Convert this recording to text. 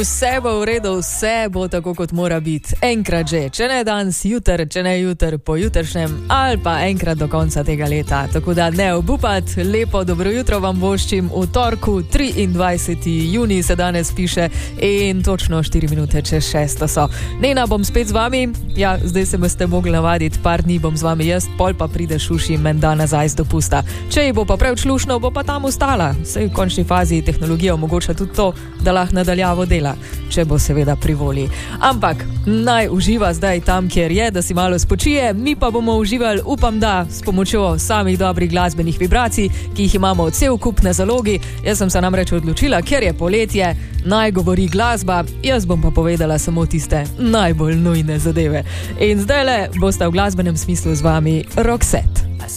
Vse bo v redu, vse bo tako, kot mora biti. Enkrat že, če ne danes, jutr, če ne jutr, po jutršnjem, ali pa enkrat do konca tega leta. Tako da ne obupati, lepo dobro jutro vam voščim v torku, 23. junij se danes piše in točno 4 minute čez 6 so. Nena, bom spet z vami, ja, zdaj se boste mogli navaditi, par dni bom z vami jaz, pol pa pride Šuši menda nazaj z dopusta. Če ji bo pa preveč lušno, bo pa tam ostala. Saj v končni fazi tehnologija omogoča tudi to, da lahko nadaljavo dela, če bo seveda pri volji. Ampak naj uživa zdaj tam, kjer je, da si malo spočije, mi pa bomo uživali, upam da, s pomočjo samih dobrih glasbenih vibracij, ki jih imamo cel kup na zalogi. Jaz sem se namreč odločila, ker je poletje, naj govori glasba, jaz bom pa povedala samo tiste najbolj nujne zadeve. In zdajle boste v glasbenem smislu z vami Roxette.